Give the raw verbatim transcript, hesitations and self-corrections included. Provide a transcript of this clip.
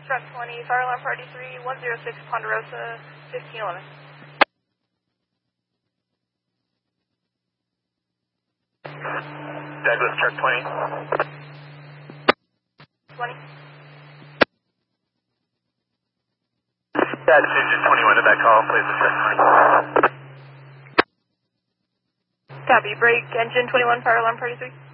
Truck twenty, fire alarm party three, one zero six Ponderosa, fifteen eleven. Douglas, truck twenty. twenty. Yeah, it's engine twenty-one to that call, please, truck twenty. Copy, break engine twenty-one, fire alarm party three.